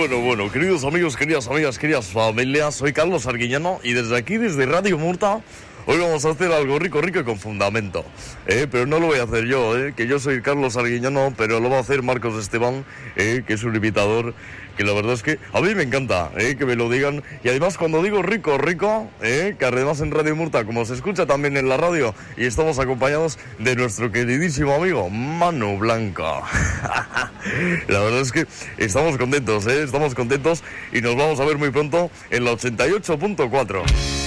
Bueno, queridos amigos, queridas amigas, queridas familias, soy Carlos Arguiñano y desde aquí, desde Radio Murta, hoy vamos a hacer algo rico y con fundamento. Pero no lo voy a hacer yo, que yo soy Carlos Arguiñano, pero lo va a hacer Marcos Esteban, que es un imitador que la verdad es que a mí me encanta, que me lo digan. Y además cuando digo rico, que además en Radio Murta, como se escucha también en la radio, y estamos acompañados de nuestro queridísimo amigo Manu Blanco. La verdad es que estamos contentos y nos vamos a ver muy pronto en la 88.4.